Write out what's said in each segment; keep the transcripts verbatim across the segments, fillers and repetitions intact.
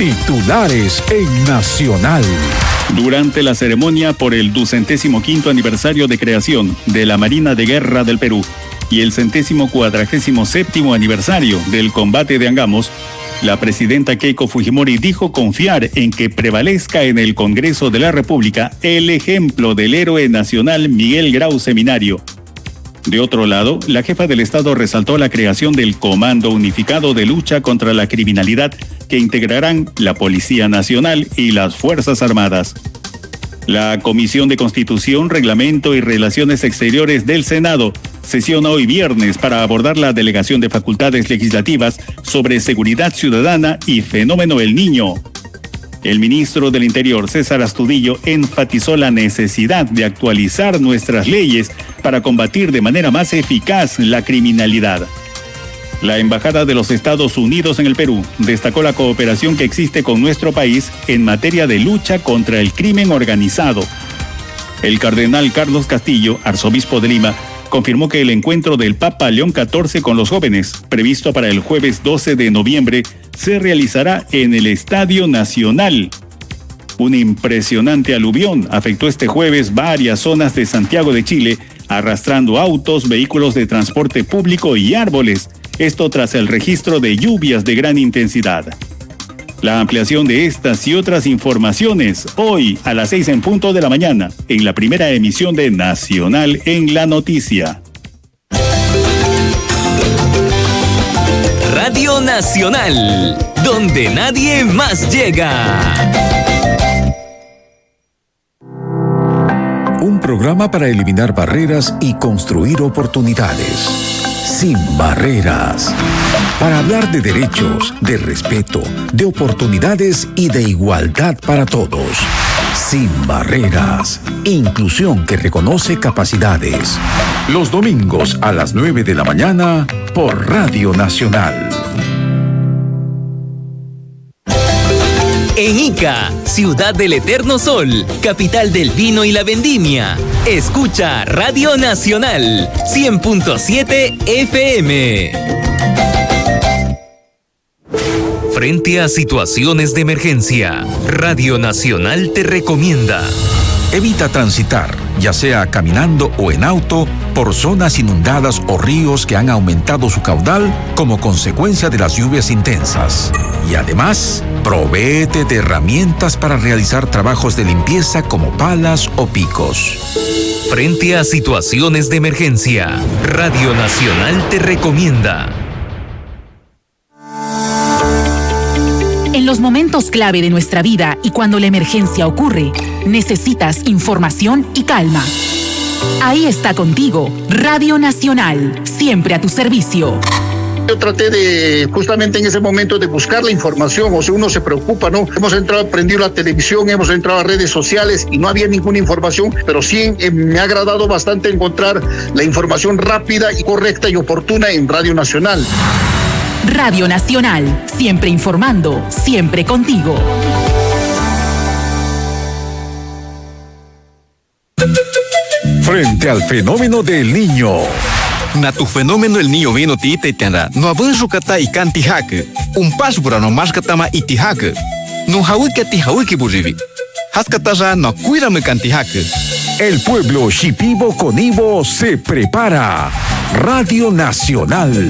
Titulares en Nacional. Durante la ceremonia por el ducentésimo quinto aniversario de creación de la Marina de Guerra del Perú y el centésimo cuadragésimo séptimo aniversario del combate de Angamos, la presidenta Keiko Fujimori dijo confiar en que prevalezca en el Congreso de la República el ejemplo del héroe nacional Miguel Grau Seminario. De otro lado, la jefa del Estado resaltó la creación del Comando Unificado de Lucha contra la Criminalidad que integrarán la Policía Nacional y las Fuerzas Armadas. La Comisión de Constitución, Reglamento y Relaciones Exteriores del Senado sesiona hoy viernes para abordar la delegación de facultades legislativas sobre seguridad ciudadana y fenómeno El Niño. El ministro del Interior, César Astudillo, enfatizó la necesidad de actualizar nuestras leyes para combatir de manera más eficaz la criminalidad. La Embajada de los Estados Unidos en el Perú destacó la cooperación que existe con nuestro país en materia de lucha contra el crimen organizado. El cardenal Carlos Castillo, arzobispo de Lima, confirmó que el encuentro del Papa León catorce con los jóvenes, previsto para el jueves doce de noviembre, se realizará en el Estadio Nacional. Un impresionante aluvión afectó este jueves varias zonas de Santiago de Chile, arrastrando autos, vehículos de transporte público y árboles. Esto tras el registro de lluvias de gran intensidad. La ampliación de estas y otras informaciones hoy a las seis en punto de la mañana en la primera emisión de Nacional en la Noticia. Radio Nacional, donde nadie más llega. Un programa para eliminar barreras y construir oportunidades. Sin barreras. Para hablar de derechos, de respeto, de oportunidades y de igualdad para todos. Sin barreras. Inclusión que reconoce capacidades. Los domingos a las nueve de la mañana por Radio Nacional. En Ica, ciudad del eterno sol, capital del vino y la vendimia. Escucha Radio Nacional, cien punto siete F M. Frente a situaciones de emergencia, Radio Nacional te recomienda: evita transitar, ya sea caminando o en auto, por zonas inundadas o ríos que han aumentado su caudal como consecuencia de las lluvias intensas. Y además, provéete de herramientas para realizar trabajos de limpieza como palas o picos. Frente a situaciones de emergencia, Radio Nacional te recomienda. En los momentos clave de nuestra vida y cuando la emergencia ocurre, necesitas información y calma. Ahí está contigo, Radio Nacional, siempre a tu servicio. Yo traté de, justamente en ese momento, de buscar la información, o sea, uno se preocupa, ¿no? Hemos entrado, prendido la televisión, hemos entrado a redes sociales y no había ninguna información, pero sí eh, me ha agradado bastante encontrar la información rápida y correcta y oportuna en Radio Nacional. Radio Nacional, siempre informando, siempre contigo. Frente al fenómeno del Niño. Na tu fenómeno El Niño vino ti itetianda, no avanzo kata ikan tihake, un paso para no más katama itihake, no hawike tihawike burivi, haskataza no cuírame cantihake. El pueblo Shipibo Conibo se prepara. Radio Nacional.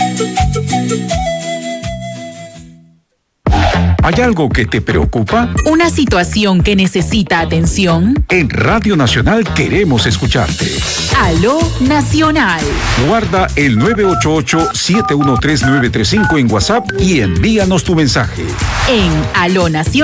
¿Hay algo que te preocupa? ¿Una situación que necesita atención? En Radio Nacional queremos escucharte. Aló Nacional. Guarda el nueve ocho ocho, siete uno tres, nueve tres cinco en WhatsApp y envíanos tu mensaje. En Aló Nacional.